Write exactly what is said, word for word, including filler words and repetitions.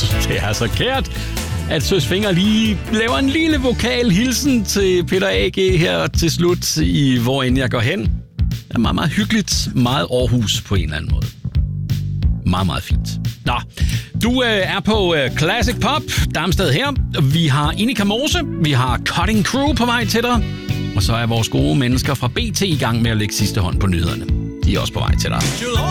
Det er så kært, at Søs Fenger lige laver en lille vokal hilsen til Peter A G her til slut i Hvor end jeg går hen. Det er meget, meget hyggeligt. Meget Aarhus på en eller anden måde. Meget, meget fint. Nå, du øh, er på øh, Classic Pop, Darmstad her. Vi har Innika Mose, vi har Cutting Crew på vej til dig. Og så er vores gode mennesker fra B T i gang med at lægge sidste hånd på nyhederne. De er også på vej til dig.